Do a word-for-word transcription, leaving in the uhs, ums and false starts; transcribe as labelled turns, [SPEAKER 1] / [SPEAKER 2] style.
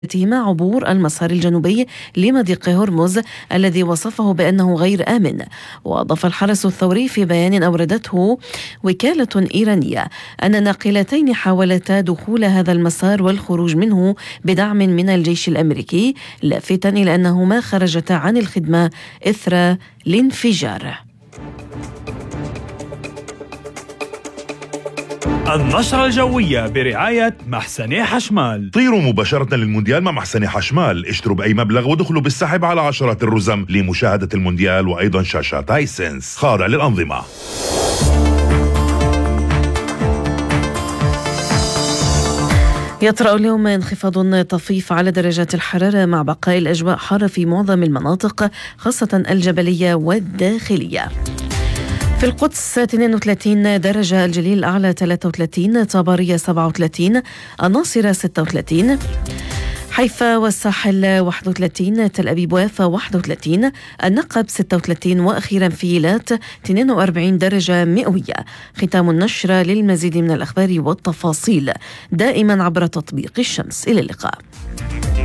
[SPEAKER 1] عبور المسار الجنوبي لمضيق هرمز الذي وصفه بأنه غير آمن. وأضاف الحرس الثوري في بيان أوردته وكالة إيرانية أن ناقلتين حاولتا دخول هذا المسار والخروج منه بدعم من الجيش الأمريكي، لافتا إلى أنهما خرجتا عن الخدمة إثر الانفجار.
[SPEAKER 2] النشرة الجوية برعاية محسن حشمال.
[SPEAKER 3] طيروا مباشرة للمونديال مع محسن حشمال، اشتروا بأي مبلغ ودخلوا بالسحب على عشرات الرزم لمشاهدة المونديال وأيضا شاشات هايسنس خاضع للأنظمة.
[SPEAKER 1] يطرأ اليوم انخفاض طفيف على درجات الحرارة مع بقاء الأجواء حارة في معظم المناطق خاصة الجبلية والداخلية. في القدس اثنين وثلاثين درجة، الجليل الأعلى ثلاثة وثلاثين، طبرية سبعة وثلاثين، الناصرة ستة وثلاثين، حيفا والساحل واحد وثلاثين، تل أبيب ويافا واحد وثلاثين، النقب ستة وثلاثين، وأخيرا في إيلات اثنين وأربعين درجة مئوية. ختام النشرة. للمزيد من الأخبار والتفاصيل دائما عبر تطبيق الشمس. إلى اللقاء.